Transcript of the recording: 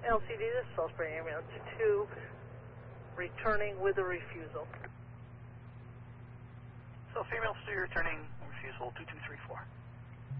LCD, this is Salisbury Ambulance 2, returning with a refusal. So female 3 returning refusal 2234.